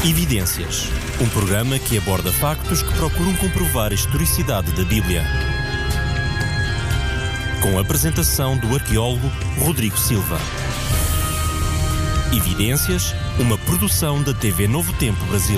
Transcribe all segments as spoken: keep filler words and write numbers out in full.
Evidências, um programa que aborda factos que procuram comprovar a historicidade da Bíblia. Com a apresentação do arqueólogo Rodrigo Silva. Evidências, uma produção da T V Novo Tempo Brasil.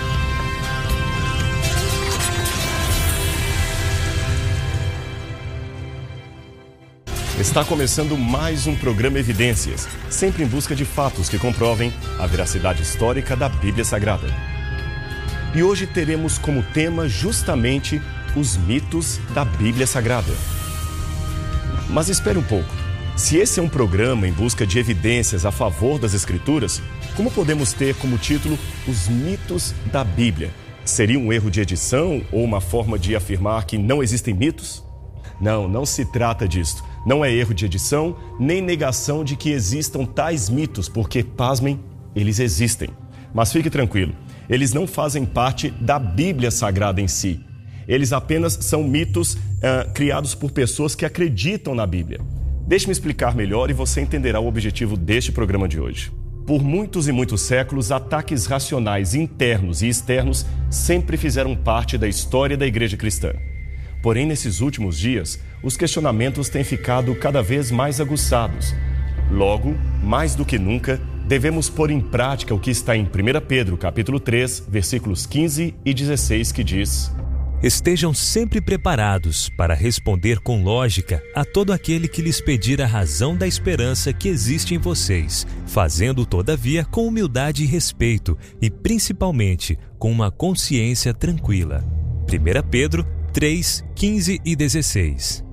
Está começando mais um programa Evidências, sempre em busca de fatos que comprovem a veracidade histórica da Bíblia Sagrada. E hoje teremos como tema justamente os mitos da Bíblia Sagrada. Mas espere um pouco. Se esse é um programa em busca de evidências a favor das Escrituras, como podemos ter como título os mitos da Bíblia? Seria um erro de edição ou uma forma de afirmar que não existem mitos? Não, não se trata disto. Não é erro de edição, nem negação de que existam tais mitos, porque, pasmem, eles existem. Mas fique tranquilo, eles não fazem parte da Bíblia Sagrada em si. Eles apenas são mitos uh, criados por pessoas que acreditam na Bíblia. Deixe-me explicar melhor e você entenderá o objetivo deste programa de hoje. Por muitos e muitos séculos, ataques racionais internos e externos sempre fizeram parte da história da Igreja Cristã. Porém, nesses últimos dias, os questionamentos têm ficado cada vez mais aguçados. Logo, mais do que nunca, devemos pôr em prática o que está em primeira Pedro, capítulo três, versículos quinze e dezesseis, que diz: Estejam sempre preparados para responder com lógica a todo aquele que lhes pedir a razão da esperança que existe em vocês, fazendo, todavia, com humildade e respeito, e principalmente com uma consciência tranquila. primeira Pedro três, quinze e dezesseis.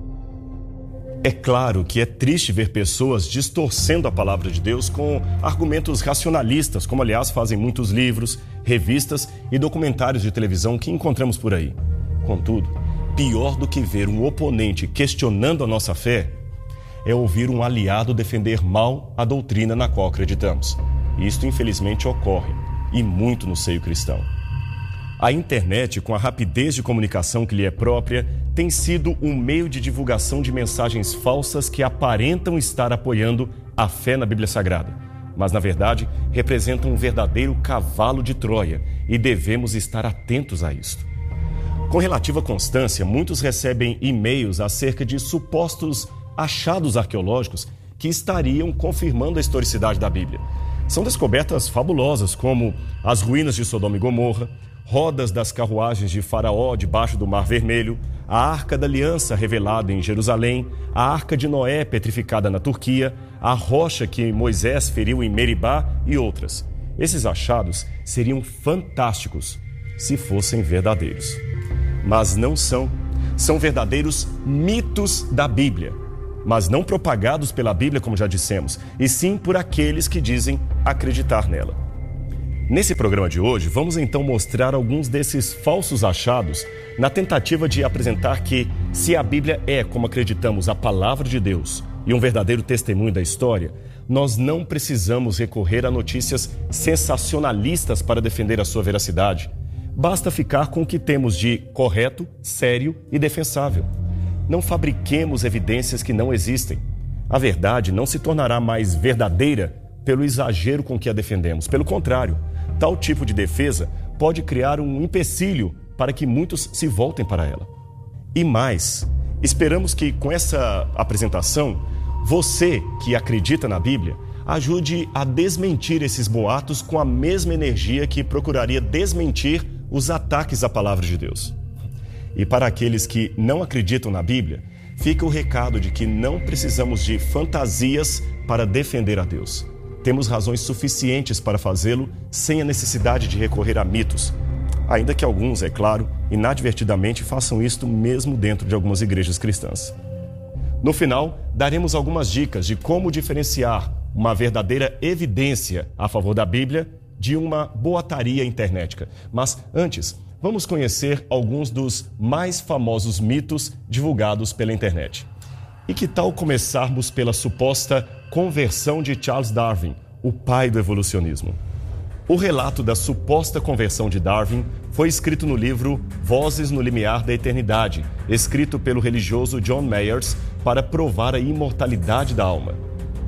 É claro que é triste ver pessoas distorcendo a palavra de Deus com argumentos racionalistas, como aliás fazem muitos livros, revistas e documentários de televisão que encontramos por aí. Contudo, pior do que ver um oponente questionando a nossa fé é ouvir um aliado defender mal a doutrina na qual acreditamos. Isto infelizmente ocorre, e muito no seio cristão. A internet, com a rapidez de comunicação que lhe é própria, tem sido um meio de divulgação de mensagens falsas que aparentam estar apoiando a fé na Bíblia Sagrada, mas, na verdade, representam um verdadeiro cavalo de Troia e devemos estar atentos a isto. Com relativa constância, muitos recebem e-mails acerca de supostos achados arqueológicos que estariam confirmando a historicidade da Bíblia. São descobertas fabulosas, como as ruínas de Sodoma e Gomorra, rodas das carruagens de Faraó debaixo do Mar Vermelho, a Arca da Aliança revelada em Jerusalém, a Arca de Noé petrificada na Turquia, a rocha que Moisés feriu em Meribá e outras. Esses achados seriam fantásticos se fossem verdadeiros. Mas não são. São verdadeiros mitos da Bíblia, mas não propagados pela Bíblia, como já dissemos, e sim por aqueles que dizem acreditar nela. Nesse programa de hoje, vamos então mostrar alguns desses falsos achados na tentativa de apresentar que, se a Bíblia é, como acreditamos, a palavra de Deus e um verdadeiro testemunho da história, nós não precisamos recorrer a notícias sensacionalistas para defender a sua veracidade. Basta ficar com o que temos de correto, sério e defensável. Não fabriquemos evidências que não existem. A verdade não se tornará mais verdadeira pelo exagero com que a defendemos. Pelo contrário, tal tipo de defesa pode criar um empecilho para que muitos se voltem para ela. E mais, esperamos que com essa apresentação, você que acredita na Bíblia, ajude a desmentir esses boatos com a mesma energia que procuraria desmentir os ataques à palavra de Deus. E para aqueles que não acreditam na Bíblia, fica o recado de que não precisamos de fantasias para defender a Deus. Temos razões suficientes para fazê-lo sem a necessidade de recorrer a mitos. Ainda que alguns, é claro, inadvertidamente façam isto mesmo dentro de algumas igrejas cristãs. No final, daremos algumas dicas de como diferenciar uma verdadeira evidência a favor da Bíblia de uma boataria internética. Mas antes, vamos conhecer alguns dos mais famosos mitos divulgados pela internet. E que tal começarmos pela suposta conversão de Charles Darwin, o pai do evolucionismo? O relato da suposta conversão de Darwin foi escrito no livro Vozes no Limiar da Eternidade, escrito pelo religioso John Mayers para provar a imortalidade da alma.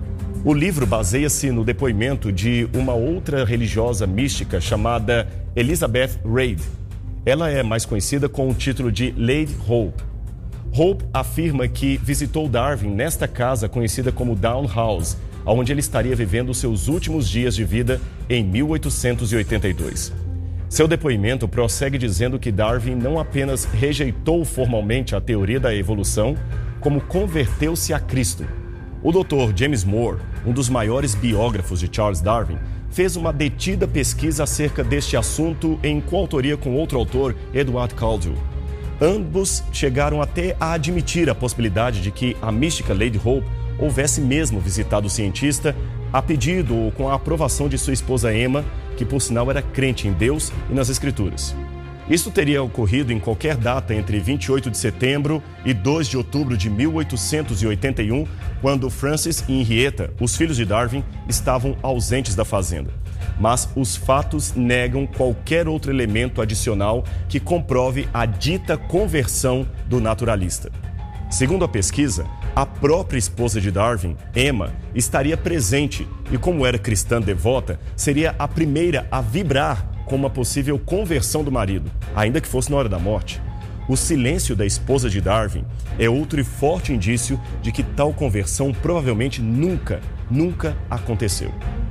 O livro baseia-se no depoimento de uma outra religiosa mística chamada Elizabeth Reid. Ela é mais conhecida com o título de Lady Hope. Hope afirma que visitou Darwin nesta casa conhecida como Down House, onde ele estaria vivendo seus últimos dias de vida em mil oitocentos e oitenta e dois. Seu depoimento prossegue dizendo que Darwin não apenas rejeitou formalmente a teoria da evolução, como converteu-se a Cristo. O doutor James Moore, um dos maiores biógrafos de Charles Darwin, fez uma detida pesquisa acerca deste assunto em coautoria com outro autor, Edward Caldwell. Ambos chegaram até a admitir a possibilidade de que a mística Lady Hope houvesse mesmo visitado o cientista a pedido ou com a aprovação de sua esposa Emma, que por sinal era crente em Deus e nas Escrituras. Isso teria ocorrido em qualquer data entre vinte e oito de setembro e dois de outubro de mil oitocentos e oitenta e um, quando Francis e Henrietta, os filhos de Darwin, estavam ausentes da fazenda. Mas os fatos negam qualquer outro elemento adicional que comprove a dita conversão do naturalista. Segundo a pesquisa, a própria esposa de Darwin, Emma, estaria presente e, como era cristã devota, seria a primeira a vibrar com uma possível conversão do marido, ainda que fosse na hora da morte. O silêncio da esposa de Darwin é outro e forte indício de que tal conversão provavelmente nunca, nunca aconteceu.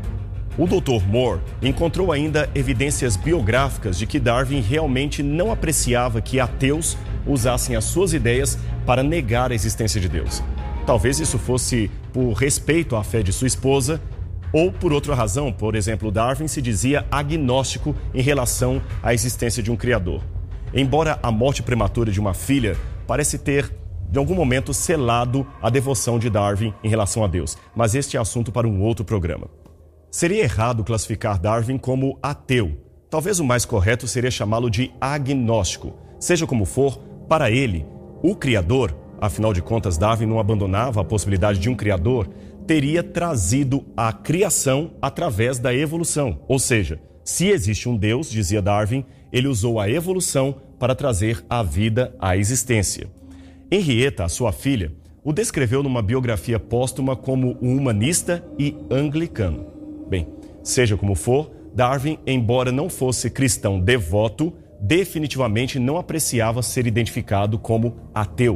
O doutor Moore encontrou ainda evidências biográficas de que Darwin realmente não apreciava que ateus usassem as suas ideias para negar a existência de Deus. Talvez isso fosse por respeito à fé de sua esposa ou por outra razão. Por exemplo, Darwin se dizia agnóstico em relação à existência de um criador. Embora a morte prematura de uma filha parece ter, de algum momento, selado a devoção de Darwin em relação a Deus, mas este é assunto para um outro programa. Seria errado classificar Darwin como ateu. Talvez o mais correto seria chamá-lo de agnóstico. Seja como for, para ele, o Criador, afinal de contas Darwin não abandonava a possibilidade de um Criador, teria trazido a criação através da evolução. Ou seja, se existe um Deus, dizia Darwin, ele usou a evolução para trazer a vida à existência. Henrietta, a sua filha, o descreveu numa biografia póstuma como um humanista e anglicano. Bem, seja como for, Darwin, embora não fosse cristão devoto, definitivamente não apreciava ser identificado como ateu.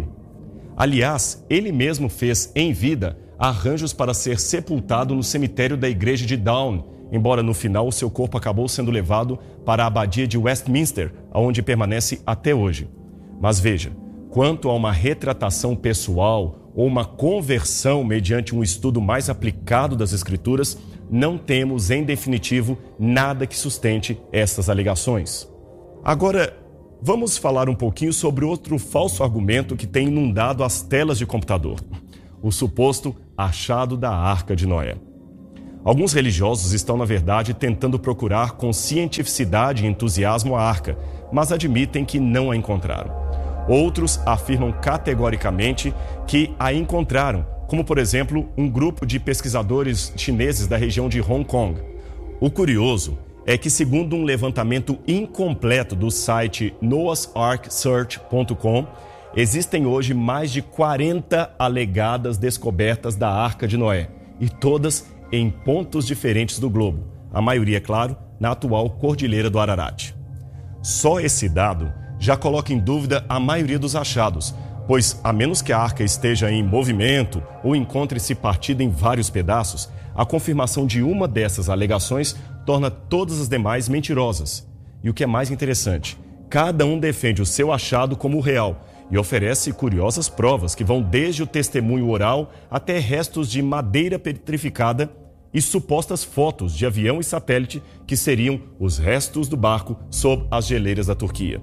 Aliás, ele mesmo fez, em vida, arranjos para ser sepultado no cemitério da igreja de Down, embora no final o seu corpo acabou sendo levado para a abadia de Westminster, onde permanece até hoje. Mas veja, quanto a uma retratação pessoal ou uma conversão mediante um estudo mais aplicado das Escrituras, não temos, em definitivo, nada que sustente essas alegações. Agora, vamos falar um pouquinho sobre outro falso argumento que tem inundado as telas de computador: o suposto achado da Arca de Noé. Alguns religiosos estão, na verdade, tentando procurar com cientificidade e entusiasmo a arca, mas admitem que não a encontraram. Outros afirmam categoricamente que a encontraram, como, por exemplo, um grupo de pesquisadores chineses da região de Hong Kong. O curioso é que, segundo um levantamento incompleto do site noahs ark search ponto com, existem hoje mais de quarenta alegadas descobertas da Arca de Noé, e todas em pontos diferentes do globo, a maioria, claro, na atual Cordilheira do Ararat. Só esse dado já coloca em dúvida a maioria dos achados, pois, a menos que a arca esteja em movimento ou encontre-se partida em vários pedaços, a confirmação de uma dessas alegações torna todas as demais mentirosas. E o que é mais interessante, cada um defende o seu achado como real e oferece curiosas provas que vão desde o testemunho oral até restos de madeira petrificada e supostas fotos de avião e satélite que seriam os restos do barco sob as geleiras da Turquia.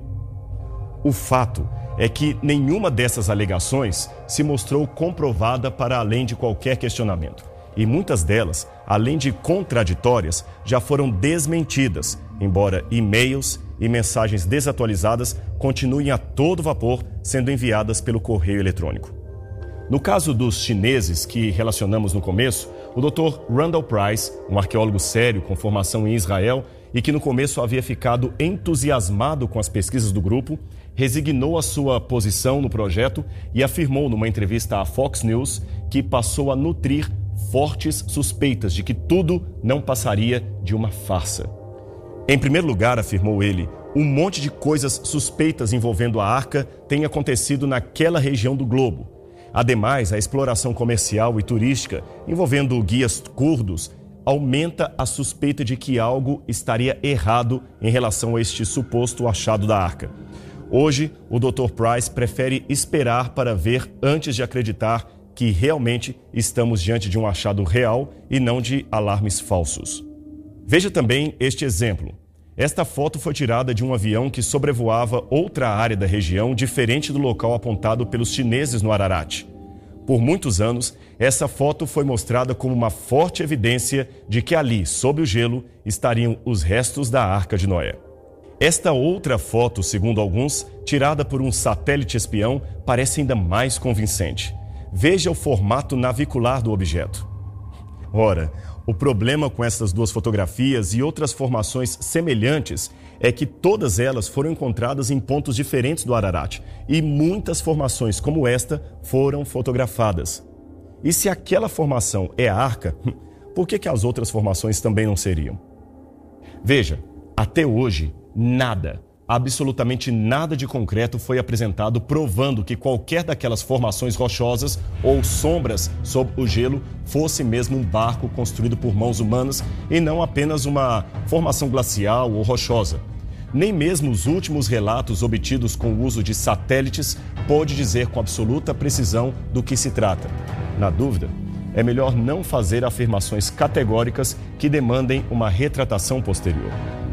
O fato é que nenhuma dessas alegações se mostrou comprovada para além de qualquer questionamento. E muitas delas, além de contraditórias, já foram desmentidas, embora e-mails e mensagens desatualizadas continuem a todo vapor sendo enviadas pelo correio eletrônico. No caso dos chineses que relacionamos no começo, o doutor Randall Price, um arqueólogo sério com formação em Israel e que no começo havia ficado entusiasmado com as pesquisas do grupo, resignou a sua posição no projeto e afirmou numa entrevista à Fox News que passou a nutrir fortes suspeitas de que tudo não passaria de uma farsa. Em primeiro lugar, afirmou ele, um monte de coisas suspeitas envolvendo a arca tem acontecido naquela região do globo. Ademais, a exploração comercial e turística envolvendo guias curdos aumenta a suspeita de que algo estaria errado em relação a este suposto achado da arca. Hoje, o doutor Price prefere esperar para ver antes de acreditar que realmente estamos diante de um achado real e não de alarmes falsos. Veja também este exemplo. Esta foto foi tirada de um avião que sobrevoava outra área da região diferente do local apontado pelos chineses no Ararat. Por muitos anos, essa foto foi mostrada como uma forte evidência de que ali, sob o gelo, estariam os restos da Arca de Noé. Esta outra foto, segundo alguns, tirada por um satélite espião, parece ainda mais convincente. Veja o formato navicular do objeto. Ora, o problema com essas duas fotografias e outras formações semelhantes é que todas elas foram encontradas em pontos diferentes do Ararat e muitas formações como esta foram fotografadas. E se aquela formação é a arca, por que que as outras formações também não seriam? Veja, até hoje, nada, absolutamente nada de concreto foi apresentado provando que qualquer daquelas formações rochosas ou sombras sob o gelo fosse mesmo um barco construído por mãos humanas e não apenas uma formação glacial ou rochosa. Nem mesmo os últimos relatos obtidos com o uso de satélites pode dizer com absoluta precisão do que se trata. Na dúvida, é melhor não fazer afirmações categóricas que demandem uma retratação posterior.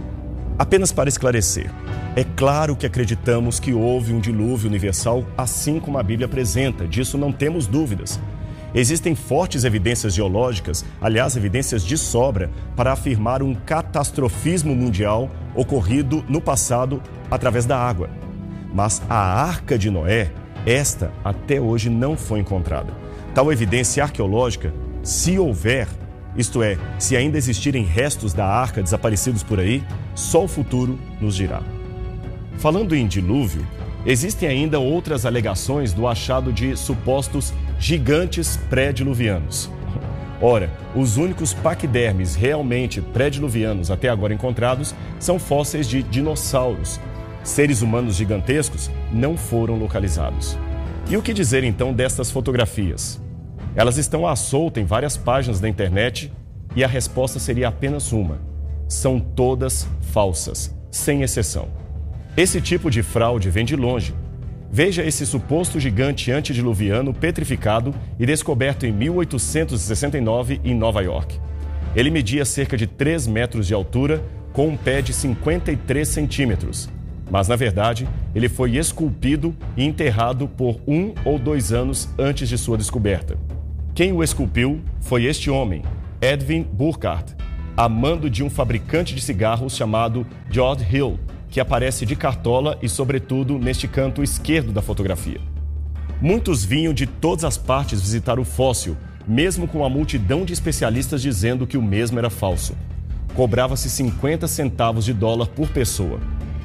Apenas para esclarecer, é claro que acreditamos que houve um dilúvio universal, assim como a Bíblia apresenta, disso não temos dúvidas. Existem fortes evidências geológicas, aliás, evidências de sobra, para afirmar um catastrofismo mundial ocorrido no passado através da água. Mas a Arca de Noé, esta até hoje não foi encontrada. Tal evidência arqueológica, se houver, isto é, se ainda existirem restos da arca desaparecidos por aí, só o futuro nos dirá. Falando em dilúvio, existem ainda outras alegações do achado de supostos gigantes pré-diluvianos. Ora, os únicos paquidermes realmente pré-diluvianos até agora encontrados são fósseis de dinossauros. Seres humanos gigantescos não foram localizados. E o que dizer então destas fotografias? Elas estão à solta em várias páginas da internet e a resposta seria apenas uma. São todas falsas, sem exceção. Esse tipo de fraude vem de longe. Veja esse suposto gigante antediluviano petrificado e descoberto em mil oitocentos e sessenta e nove em Nova York. Ele media cerca de três metros de altura com um pé de cinquenta e três centímetros. Mas, na verdade, ele foi esculpido e enterrado por um ou dois anos antes de sua descoberta. Quem o esculpiu foi este homem, Edwin Burkhardt, a mando de um fabricante de cigarros chamado George Hill, que aparece de cartola e, sobretudo, neste canto esquerdo da fotografia. Muitos vinham de todas as partes visitar o fóssil, mesmo com a multidão de especialistas dizendo que o mesmo era falso. Cobrava-se cinquenta centavos de dólar por pessoa.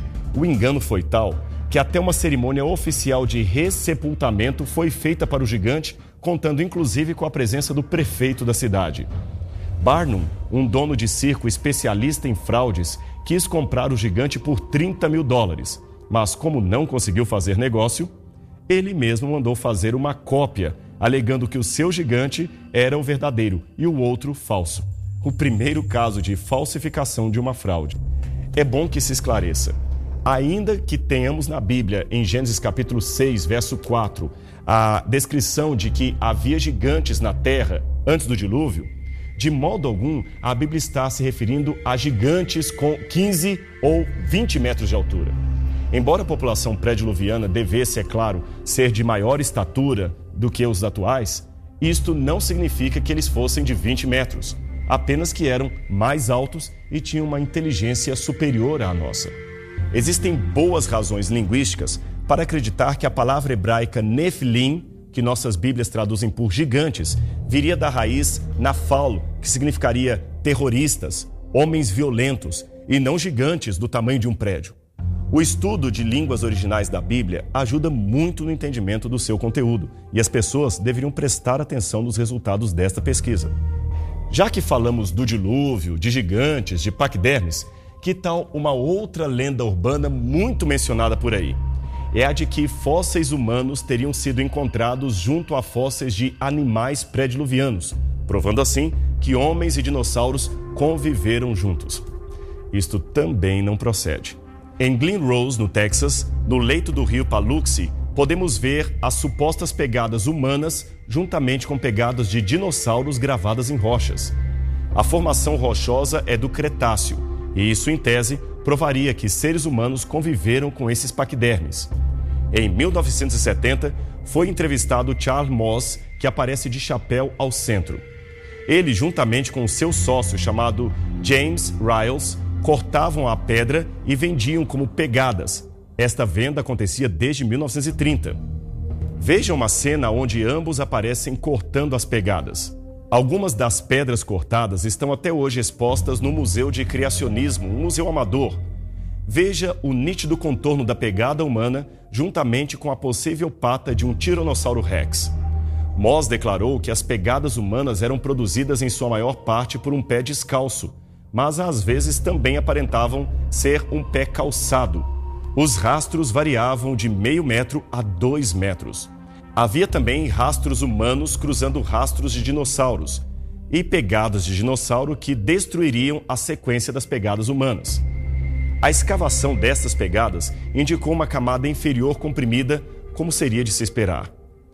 O engano foi tal que até uma cerimônia oficial de ressepultamento foi feita para o gigante, contando inclusive com a presença do prefeito da cidade. Barnum, um dono de circo especialista em fraudes, quis comprar o gigante por trinta mil dólares, mas como não conseguiu fazer negócio, ele mesmo mandou fazer uma cópia, alegando que o seu gigante era o verdadeiro e o outro falso. O primeiro caso de falsificação de uma fraude. É bom que se esclareça. Ainda que tenhamos na Bíblia, em Gênesis capítulo seis, verso quatro, a descrição de que havia gigantes na terra antes do dilúvio, de modo algum a Bíblia está se referindo a gigantes com quinze ou vinte metros de altura. Embora a população pré-diluviana devesse, é claro, ser de maior estatura do que os atuais, isto não significa que eles fossem de vinte metros, apenas que eram mais altos e tinham uma inteligência superior à nossa. Existem boas razões linguísticas para acreditar que a palavra hebraica Nefilim, que nossas Bíblias traduzem por gigantes, viria da raiz nafal, que significaria terroristas, homens violentos, e não gigantes do tamanho de um prédio. O estudo de línguas originais da Bíblia ajuda muito no entendimento do seu conteúdo e as pessoas deveriam prestar atenção nos resultados desta pesquisa. Já que falamos do dilúvio, de gigantes, de paquidermes, que tal uma outra lenda urbana muito mencionada por aí? É a de que fósseis humanos teriam sido encontrados junto a fósseis de animais pré-diluvianos, provando assim que homens e dinossauros conviveram juntos. Isto também não procede. Em Glen Rose, no Texas, no leito do rio Paluxy, podemos ver as supostas pegadas humanas juntamente com pegadas de dinossauros gravadas em rochas. A formação rochosa é do Cretáceo, e isso, em tese, provaria que seres humanos conviveram com esses paquidermes. Em mil novecentos e setenta, foi entrevistado Charles Moss, que aparece de chapéu ao centro. Ele, juntamente com seu sócio chamado James Riles, cortavam a pedra e vendiam como pegadas. Esta venda acontecia desde mil novecentos e trinta. Veja uma cena onde ambos aparecem cortando as pegadas. Algumas das pedras cortadas estão até hoje expostas no Museu de Criacionismo, um museu amador. Veja o nítido contorno da pegada humana juntamente com a possível pata de um Tiranossauro Rex. Moss declarou que as pegadas humanas eram produzidas em sua maior parte por um pé descalço, mas às vezes também aparentavam ser um pé calçado. Os rastros variavam de meio metro a dois metros. Havia também rastros humanos cruzando rastros de dinossauros e pegadas de dinossauro que destruiriam a sequência das pegadas humanas. A escavação destas pegadas indicou uma camada inferior comprimida, como seria de se esperar.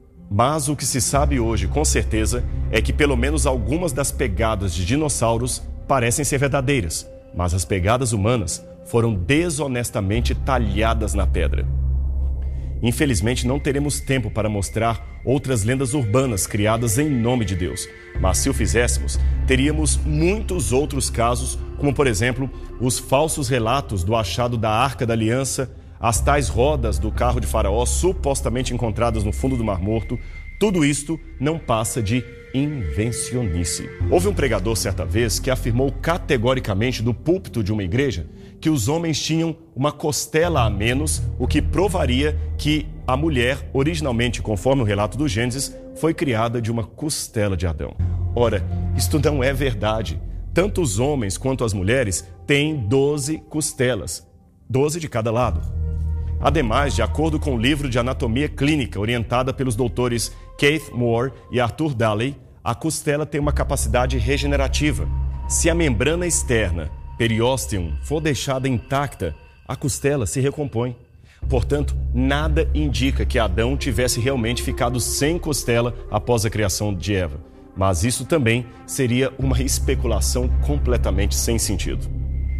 Mas o que se sabe hoje, com certeza, é que pelo menos algumas das pegadas de dinossauros parecem ser verdadeiras, mas as pegadas humanas foram desonestamente talhadas na pedra. Infelizmente, não teremos tempo para mostrar outras lendas urbanas criadas em nome de Deus, mas se o fizéssemos, teríamos muitos outros casos, como por exemplo, os falsos relatos do achado da Arca da Aliança, as tais rodas do carro de Faraó supostamente encontradas no fundo do Mar Morto. Tudo isto não passa de invencionice. Houve um pregador certa vez que afirmou categoricamente do púlpito de uma igreja que os homens tinham uma costela a menos, o que provaria que a mulher, originalmente, conforme o relato do Gênesis, foi criada de uma costela de Adão. Ora, isto não é verdade. Tanto os homens quanto as mulheres têm doze costelas, doze de cada lado. Ademais, de acordo com o livro de anatomia clínica orientada pelos doutores Keith Moore e Arthur Daly, a costela tem uma capacidade regenerativa. Se a membrana externa, periósteum, for deixada intacta, a costela se recompõe. Portanto, nada indica que Adão tivesse realmente ficado sem costela após a criação de Eva. Mas isso também seria uma especulação completamente sem sentido.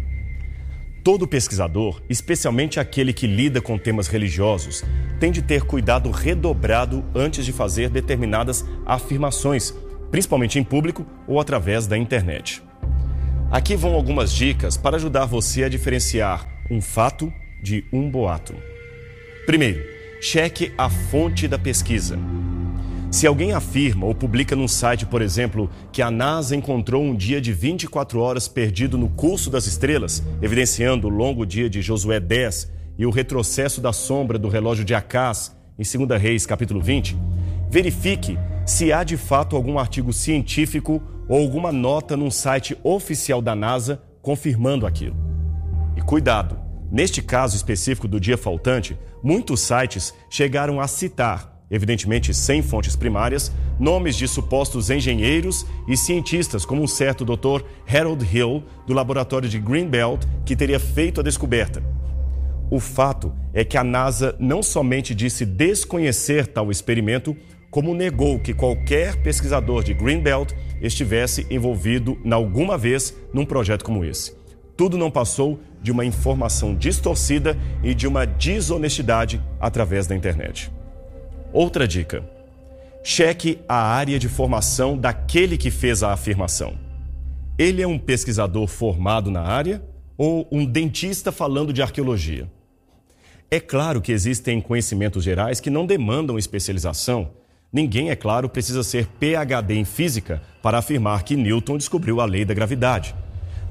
Todo pesquisador, especialmente aquele que lida com temas religiosos, tem de ter cuidado redobrado antes de fazer determinadas afirmações, principalmente em público ou através da internet. Aqui vão algumas dicas para ajudar você a diferenciar um fato de um boato. Primeiro, cheque a fonte da pesquisa. Se alguém afirma ou publica num site, por exemplo, que a NASA encontrou um dia de vinte e quatro horas perdido no curso das estrelas, evidenciando o longo dia de Josué dez e o retrocesso da sombra do relógio de Acás, em Segunda Reis, capítulo vinte, verifique se há de fato algum artigo científico ou alguma nota num site oficial da NASA confirmando aquilo. E cuidado, neste caso específico do dia faltante, muitos sites chegaram a citar, evidentemente sem fontes primárias, nomes de supostos engenheiros e cientistas, como um certo doutor Harold Hill, do laboratório de Greenbelt, que teria feito a descoberta. O fato é que a NASA não somente disse desconhecer tal experimento, como negou que qualquer pesquisador de Greenbelt estivesse envolvido alguma vez num projeto como esse. Tudo não passou de uma informação distorcida e de uma desonestidade através da internet. Outra dica: cheque a área de formação daquele que fez a afirmação. Ele é um pesquisador formado na área ou um dentista falando de arqueologia? É claro que existem conhecimentos gerais que não demandam especialização. Ninguém, é claro, precisa ser P H D em física para afirmar que Newton descobriu a lei da gravidade.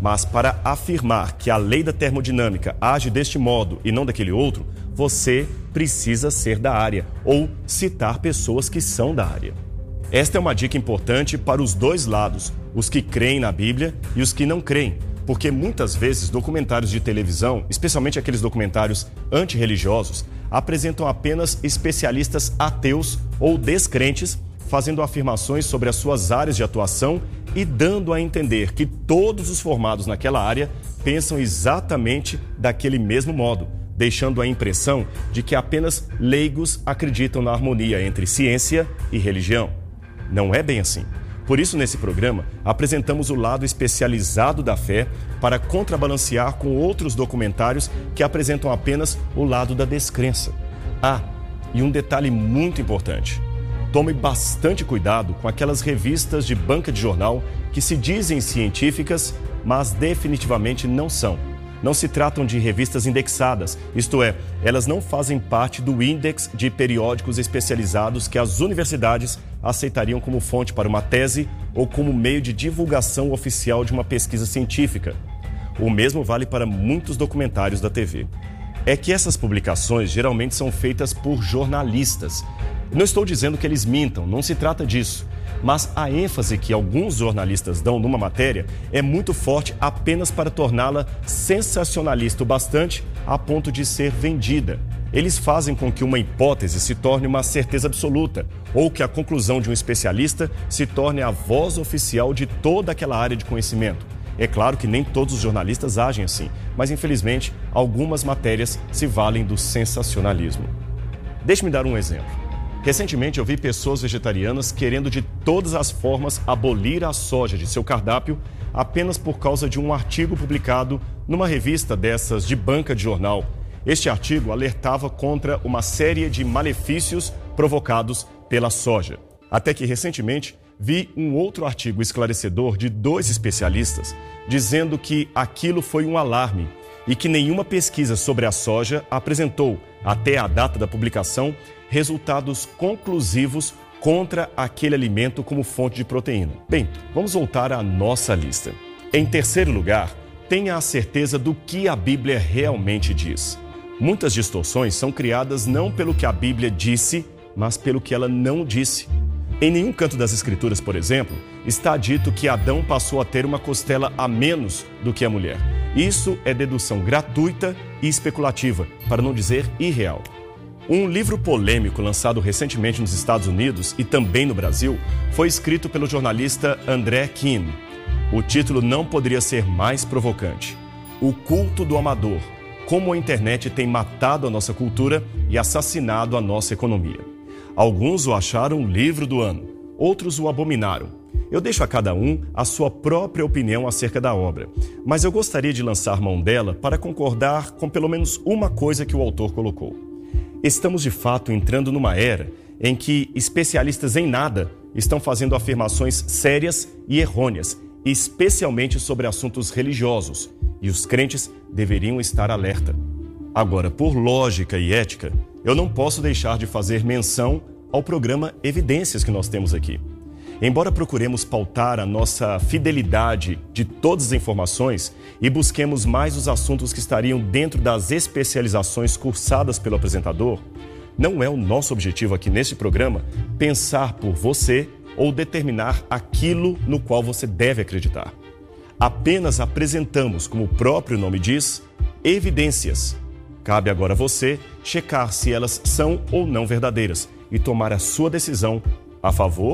Mas para afirmar que a lei da termodinâmica age deste modo e não daquele outro, você precisa ser da área ou citar pessoas que são da área. Esta é uma dica importante para os dois lados, os que creem na Bíblia e os que não creem, porque muitas vezes documentários de televisão, especialmente aqueles documentários antirreligiosos, apresentam apenas especialistas ateus ou descrentes, fazendo afirmações sobre as suas áreas de atuação e dando a entender que todos os formados naquela área pensam exatamente daquele mesmo modo, deixando a impressão de que apenas leigos acreditam na harmonia entre ciência e religião. Não é bem assim. Por isso, nesse programa, apresentamos o lado especializado da fé para contrabalancear com outros documentários que apresentam apenas o lado da descrença. Ah, e um detalhe muito importante. Tome bastante cuidado com aquelas revistas de banca de jornal que se dizem científicas, mas definitivamente não são. Não se tratam de revistas indexadas, isto é, elas não fazem parte do índex de periódicos especializados que as universidades aceitariam como fonte para uma tese ou como meio de divulgação oficial de uma pesquisa científica. O mesmo vale para muitos documentários da T V. É que essas publicações geralmente são feitas por jornalistas. Não estou dizendo que eles mintam, não se trata disso. Mas a ênfase que alguns jornalistas dão numa matéria é muito forte apenas para torná-la sensacionalista o bastante a ponto de ser vendida. Eles fazem com que uma hipótese se torne uma certeza absoluta, ou que a conclusão de um especialista se torne a voz oficial de toda aquela área de conhecimento. É claro que nem todos os jornalistas agem assim, mas infelizmente algumas matérias se valem do sensacionalismo. Deixe-me dar um exemplo. Recentemente eu vi pessoas vegetarianas querendo de todas as formas abolir a soja de seu cardápio apenas por causa de um artigo publicado numa revista dessas de banca de jornal. Este artigo alertava contra uma série de malefícios provocados pela soja. Até que recentemente vi um outro artigo esclarecedor de dois especialistas dizendo que aquilo foi um alarme e que nenhuma pesquisa sobre a soja apresentou, até a data da publicação, resultados conclusivos contra aquele alimento como fonte de proteína. Bem, vamos voltar à nossa lista. Em terceiro lugar, tenha a certeza do que a Bíblia realmente diz. Muitas distorções são criadas não pelo que a Bíblia disse, mas pelo que ela não disse. Em nenhum canto das Escrituras, por exemplo, está dito que Adão passou a ter uma costela a menos do que a mulher. Isso é dedução gratuita e especulativa, para não dizer irreal. Um livro polêmico lançado recentemente nos Estados Unidos e também no Brasil foi escrito pelo jornalista André Keane. O título não poderia ser mais provocante. O culto do amador. Como a internet tem matado a nossa cultura e assassinado a nossa economia. Alguns o acharam o livro do ano, outros o abominaram. Eu deixo a cada um a sua própria opinião acerca da obra, mas eu gostaria de lançar mão dela para concordar com pelo menos uma coisa que o autor colocou. Estamos de fato entrando numa era em que especialistas em nada estão fazendo afirmações sérias e errôneas, especialmente sobre assuntos religiosos, e os crentes deveriam estar alerta. Agora, por lógica e ética, eu não posso deixar de fazer menção ao programa Evidências que nós temos aqui. Embora procuremos pautar a nossa fidelidade de todas as informações e busquemos mais os assuntos que estariam dentro das especializações cursadas pelo apresentador, não é o nosso objetivo aqui neste programa pensar por você ou determinar aquilo no qual você deve acreditar. Apenas apresentamos, como o próprio nome diz, evidências. Cabe agora a você checar se elas são ou não verdadeiras e tomar a sua decisão a favor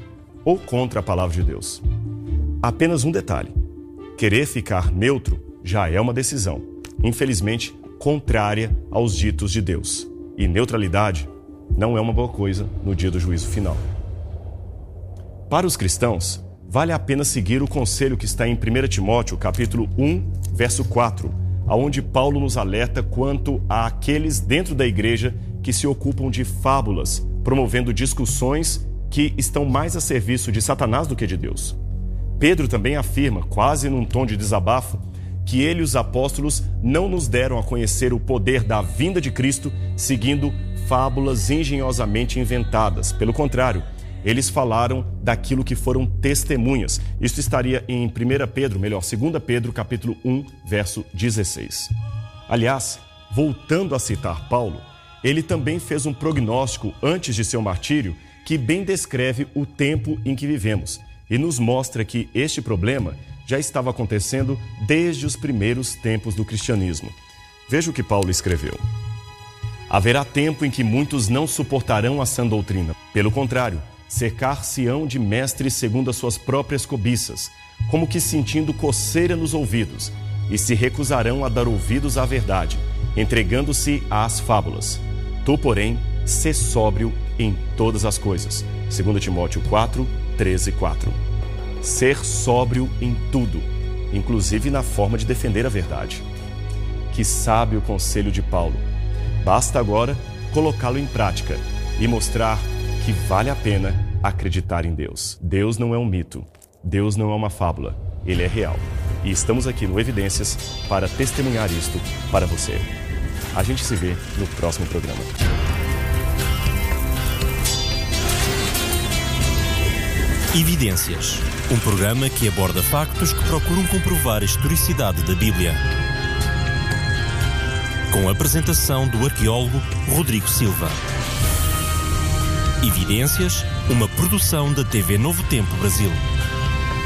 ou contra a palavra de Deus. Apenas um detalhe: querer ficar neutro já é uma decisão, infelizmente contrária aos ditos de Deus. E neutralidade não é uma boa coisa no dia do juízo final. Para os cristãos, vale a pena seguir o conselho que está em primeiro Timóteo, capítulo um, verso quatro, onde Paulo nos alerta quanto àqueles dentro da igreja que se ocupam de fábulas, promovendo discussões que estão mais a serviço de Satanás do que de Deus. Pedro também afirma, quase num tom de desabafo, que ele e os apóstolos não nos deram a conhecer o poder da vinda de Cristo seguindo fábulas engenhosamente inventadas. Pelo contrário, eles falaram daquilo que foram testemunhas. Isso estaria em primeira Pedro, melhor, segunda Pedro, capítulo um, verso dezesseis. Aliás, voltando a citar Paulo, ele também fez um prognóstico antes de seu martírio que bem descreve o tempo em que vivemos e nos mostra que este problema já estava acontecendo desde os primeiros tempos do cristianismo. Veja o que Paulo escreveu. Haverá tempo em que muitos não suportarão a sã doutrina. Pelo contrário, cercar-se-ão de mestres segundo as suas próprias cobiças, como que sentindo coceira nos ouvidos, e se recusarão a dar ouvidos à verdade, entregando-se às fábulas. Tu, porém, sê sóbrio em todas as coisas. segundo Timóteo quatro, treze, quatro. Ser sóbrio em tudo, inclusive na forma de defender a verdade. Que sábio conselho de Paulo. Basta agora colocá-lo em prática e mostrar que vale a pena acreditar em Deus. Deus não é um mito, Deus não é uma fábula, Ele é real. E estamos aqui no Evidências para testemunhar isto para você. A gente se vê no próximo programa. Evidências, um programa que aborda factos que procuram comprovar a historicidade da Bíblia. Com a apresentação do arqueólogo Rodrigo Silva. Evidências, uma produção da T V Novo Tempo Brasil.